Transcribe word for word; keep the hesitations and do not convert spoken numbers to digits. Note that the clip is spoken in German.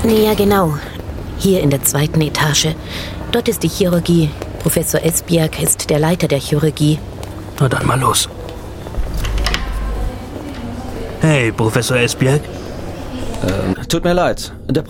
Ja, genau. Hier in der zweiten Etage. Dort ist die Chirurgie. Professor Esbiak ist der Leiter der Chirurgie. Na dann mal los. Hey, Professor Esbiak. Ähm, tut mir leid. Der